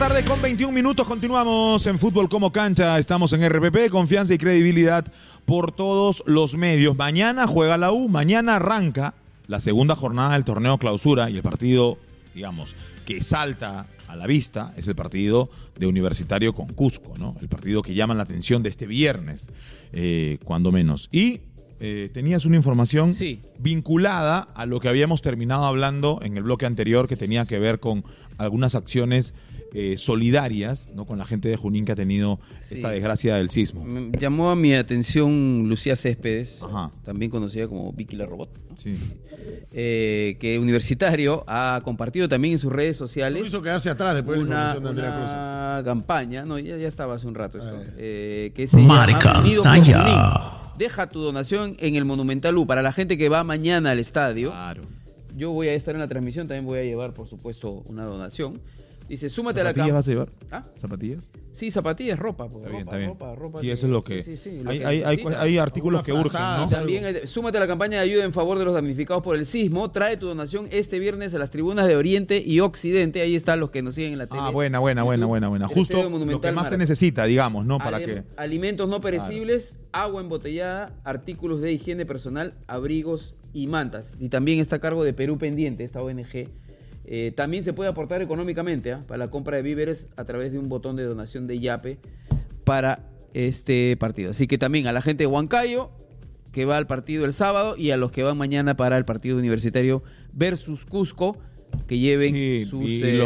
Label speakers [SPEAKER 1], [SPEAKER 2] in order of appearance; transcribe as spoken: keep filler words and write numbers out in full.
[SPEAKER 1] Tarde con veintiún minutos, continuamos en Fútbol como Cancha, estamos en R P P, confianza y credibilidad por todos los medios. Mañana juega la U, mañana arranca la segunda jornada del torneo clausura y el partido, digamos, que salta a la vista es el partido de Universitario con Cusco, ¿no? El partido que llama la atención de este viernes, eh, cuando menos. Y eh, tenías una información
[SPEAKER 2] sí.
[SPEAKER 1] vinculada a lo que habíamos terminado hablando en el bloque anterior, que tenía que ver con algunas acciones Eh, solidarias, ¿no?, con la gente de Junín que ha tenido sí. esta desgracia del sismo.
[SPEAKER 2] Me llamó a mi atención Lucía Céspedes,
[SPEAKER 1] Ajá.
[SPEAKER 2] también conocida como Vicky la Robot, ¿no?
[SPEAKER 1] Sí.
[SPEAKER 2] eh, que Universitario ha compartido también en sus redes sociales.
[SPEAKER 3] No hizo quedarse atrás después de la información de Andrea Cruz.
[SPEAKER 2] Una campaña, no, ya, ya estaba hace un rato eso, eh, que se
[SPEAKER 4] Marca
[SPEAKER 2] llama Unidos por
[SPEAKER 4] Saya.
[SPEAKER 2] Junín. Deja tu donación en el Monumental U. Para la gente que va mañana al estadio,
[SPEAKER 1] Claro.
[SPEAKER 2] yo voy a estar en la transmisión, también voy a llevar, por supuesto, una donación. Dice, súmate a la
[SPEAKER 1] ¿Zapatillas
[SPEAKER 2] campaña.
[SPEAKER 1] vas a llevar?
[SPEAKER 2] ¿Ah?
[SPEAKER 1] ¿Zapatillas?
[SPEAKER 2] Sí, zapatillas, ropa. Pues,
[SPEAKER 1] Está bien,
[SPEAKER 2] ropa,
[SPEAKER 1] está bien.
[SPEAKER 2] ropa, ropa.
[SPEAKER 1] Sí,
[SPEAKER 2] que,
[SPEAKER 1] eso es lo que...
[SPEAKER 2] Sí, sí, sí, lo
[SPEAKER 1] hay,
[SPEAKER 2] que
[SPEAKER 1] hay, hay, hay artículos que urgen, ¿no?
[SPEAKER 2] También, eh, súmate a la campaña de ayuda en favor de los damnificados por el sismo. Trae tu donación este viernes a las tribunas de Oriente y Occidente. Ahí están los que nos siguen en la tele.
[SPEAKER 1] Ah, buena, buena, buena, buena, buena. Justo lo que más se necesita, digamos, ¿no? Para
[SPEAKER 2] Ale-
[SPEAKER 1] que...
[SPEAKER 2] Alimentos no perecibles, claro. Agua embotellada, artículos de higiene personal, abrigos y mantas. Y también está a cargo de Perú Pendiente, esta O N G. Eh, también se puede aportar económicamente ¿eh? para la compra de víveres a través de un botón de donación de Yape para este partido. Así que también a la gente de Huancayo que va al partido el sábado y a los que van mañana para el partido Universitario versus Cusco, que lleven
[SPEAKER 1] Sí,
[SPEAKER 2] sus...
[SPEAKER 1] y
[SPEAKER 2] Eh,
[SPEAKER 1] los